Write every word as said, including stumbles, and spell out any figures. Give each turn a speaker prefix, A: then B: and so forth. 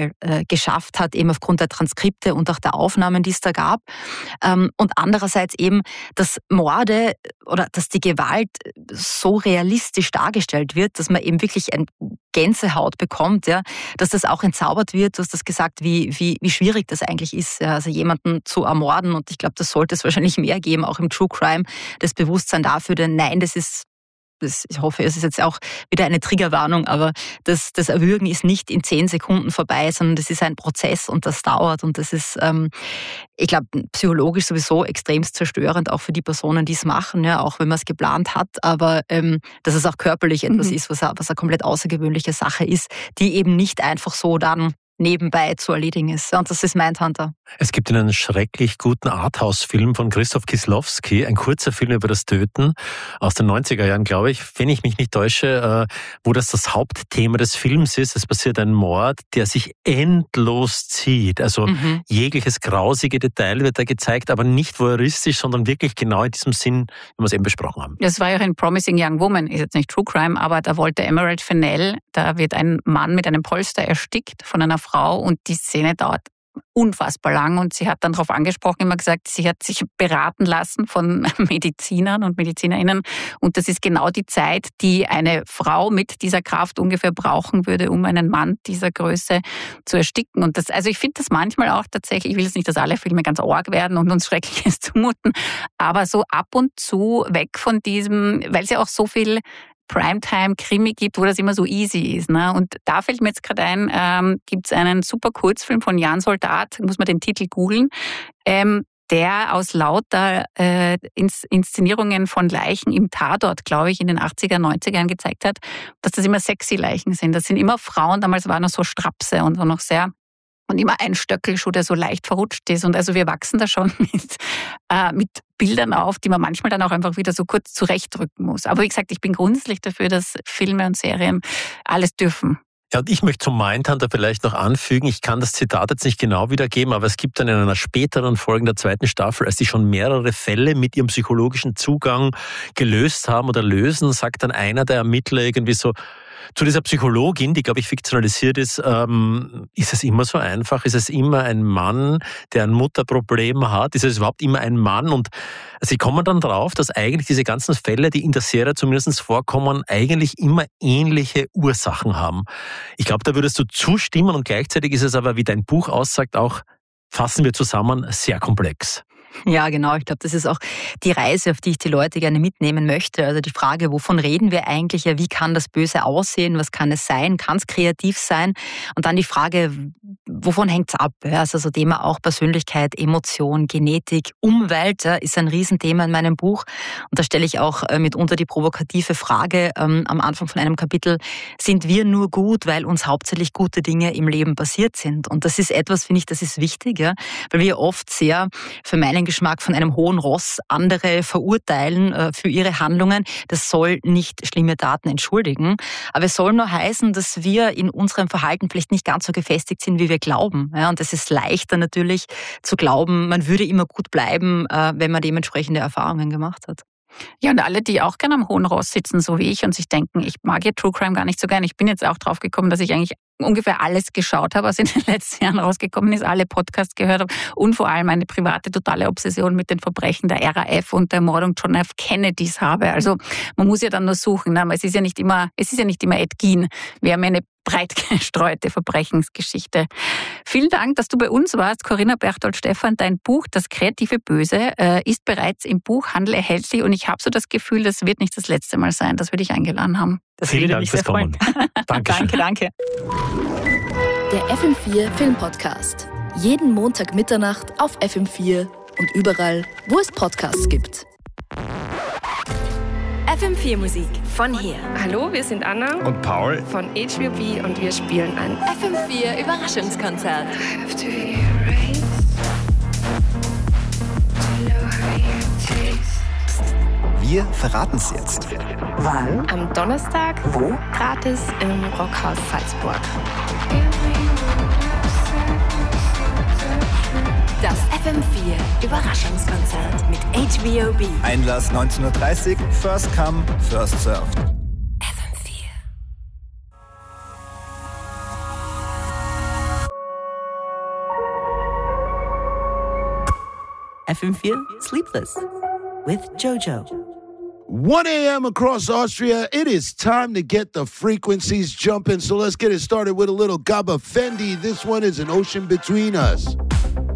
A: Fall äh, geschafft hat, eben aufgrund der Transkripte und auch der Aufnahmen, die es da gab. Ähm, und andererseits eben, dass Morde oder dass die Gewalt so realistisch dargestellt wird, dass man eben wirklich ein Gänsehaut bekommt, ja, dass das auch entzaubert wird. Du hast das gesagt, wie, wie, wie schwierig das eigentlich ist, ja, also jemanden zu ermorden. Und ich glaube, das sollte es wahrscheinlich mehr geben, auch im True Crime, das Bewusstsein dafür, denn nein, das ist Das, ich hoffe, es ist jetzt auch wieder eine Triggerwarnung, aber das, das Erwürgen ist nicht in zehn Sekunden vorbei, sondern das ist ein Prozess und das dauert und das ist, ähm, ich glaube, psychologisch sowieso extremst zerstörend, auch für die Personen, die es machen, ja, auch wenn man es geplant hat, aber ähm, dass es auch körperlich etwas mhm. ist, was, was eine komplett außergewöhnliche Sache ist, die eben nicht einfach so dann nebenbei zu erledigen ist. Und das ist Mindhunter.
B: Es gibt einen schrecklich guten Arthouse-Film von Christoph Kieslowski, ein kurzer Film über das Töten aus den neunziger Jahren, glaube ich, wenn ich mich nicht täusche, wo das das Hauptthema des Films ist. Es passiert ein Mord, der sich endlos zieht. Also mhm. jegliches grausige Detail wird da gezeigt, aber nicht voyeuristisch, sondern wirklich genau in diesem Sinn, wie wir es eben besprochen haben.
C: Das war ja ein Promising Young Woman, ist jetzt nicht True Crime, aber da wollte Emerald Fennell, da wird ein Mann mit einem Polster erstickt von einer Frau und die Szene dauert unfassbar lang und sie hat dann darauf angesprochen, immer gesagt, sie hat sich beraten lassen von Medizinern und MedizinerInnen und das ist genau die Zeit, die eine Frau mit dieser Kraft ungefähr brauchen würde, um einen Mann dieser Größe zu ersticken. Und das, also ich finde das manchmal auch tatsächlich, ich will jetzt nicht, dass alle Filme ganz arg werden und uns Schreckliches zumuten, aber so ab und zu weg von diesem, weil es ja auch so viel Primetime-Krimi gibt, wo das immer so easy ist. Ne? Und da fällt mir jetzt gerade ein, ähm, gibt es einen super Kurzfilm von Jan Soldat, muss man den Titel googeln, ähm, der aus lauter äh, Ins- Inszenierungen von Leichen im Tatort, glaube ich, in den achtziger, neunzigern gezeigt hat, dass das immer sexy Leichen sind. Das sind immer Frauen, damals waren noch so Strapse und so noch sehr und immer ein Stöckelschuh, der so leicht verrutscht ist. Und also wir wachsen da schon mit, äh, mit Bildern auf, die man manchmal dann auch einfach wieder so kurz zurechtdrücken muss. Aber wie gesagt, ich bin grundsätzlich dafür, dass Filme und Serien alles dürfen.
B: Ja, und ich möchte zum Mindhunter vielleicht noch anfügen, ich kann das Zitat jetzt nicht genau wiedergeben, aber es gibt dann in einer späteren Folge der zweiten Staffel, als die schon mehrere Fälle mit ihrem psychologischen Zugang gelöst haben oder lösen, sagt dann einer der Ermittler irgendwie so, zu dieser Psychologin, die, glaube ich, fiktionalisiert ist, ähm, ist es immer so einfach? Ist es immer ein Mann, der ein Mutterproblem hat? Ist es überhaupt immer ein Mann? Und sie kommen dann drauf, dass eigentlich diese ganzen Fälle, die in der Serie zumindest vorkommen, eigentlich immer ähnliche Ursachen haben. Ich glaube, da würdest du zustimmen und gleichzeitig ist es aber, wie dein Buch aussagt, auch, fassen wir zusammen, sehr komplex.
A: Ja, genau. Ich glaube, das ist auch die Reise, auf die ich die Leute gerne mitnehmen möchte. Also die Frage, wovon reden wir eigentlich? Ja, wie kann das Böse aussehen? Was kann es sein? Kann es kreativ sein? Und dann die Frage, wovon hängt es ab? Ja, also so Thema auch Persönlichkeit, Emotion, Genetik, Umwelt, ja, ist ein Riesenthema in meinem Buch. Und da stelle ich auch äh, mitunter die provokative Frage ähm, am Anfang von einem Kapitel, sind wir nur gut, weil uns hauptsächlich gute Dinge im Leben passiert sind? Und das ist etwas, finde ich, das ist wichtig, ja, weil wir oft sehr für meinen Geschmack von einem hohen Ross andere verurteilen äh, für ihre Handlungen. Das soll nicht schlimme Taten entschuldigen, aber es soll nur heißen, dass wir in unserem Verhalten vielleicht nicht ganz so gefestigt sind, wie wir glauben. Ja, und es ist leichter natürlich zu glauben, man würde immer gut bleiben, äh, wenn man dementsprechende Erfahrungen gemacht hat.
C: Ja, und alle, die auch gerne am hohen Ross sitzen, so wie ich, und sich denken, ich mag ja True Crime gar nicht so gern. Ich bin jetzt auch drauf gekommen, dass ich eigentlich ungefähr alles geschaut habe, was in den letzten Jahren rausgekommen ist, alle Podcasts gehört habe und vor allem eine private, totale Obsession mit den Verbrechen der R A F und der Ermordung John F. Kennedys habe. Also man muss ja dann nur suchen, aber es ist ja nicht immer, es ist ja nicht immer Ed Gein. Wir haben ja eine breit gestreute Verbrechensgeschichte. Vielen Dank, dass du bei uns warst, Corinna Berchtold-Stephan. Dein Buch Das kreative Böse äh, ist bereits im Buchhandel erhältlich und ich habe so das Gefühl, das wird nicht das letzte Mal sein, dass wir dich eingeladen haben.
A: Das
B: Vielen Dank fürs Kommen.
A: Danke, danke.
D: Der F M vier Filmpodcast. Jeden Montag Mitternacht auf F M vier und überall, wo es Podcasts gibt. F M vier Musik von hier.
E: Hallo, wir sind Anna
F: und Paul
E: von H B O B und wir spielen ein
D: F M vier Überraschungskonzert.
F: Wir verraten es jetzt.
E: Wann? Am Donnerstag.
F: Wo?
E: Gratis im Rockhaus Salzburg.
D: Das F M vier Überraschungskonzert mit H B O B.
F: Einlass neunzehn Uhr dreißig, First Come, First Served.
D: F M vier.
G: F M vier Sleepless with Jojo.
H: one a.m. across Austria. It is time to get the frequencies jumping. So let's get it started with a little Gaba Fendi. This one is An Ocean Between Us.